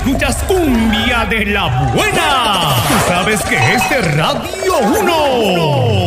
escuchas cumbia de la buena. Tú sabes que este Radio 1.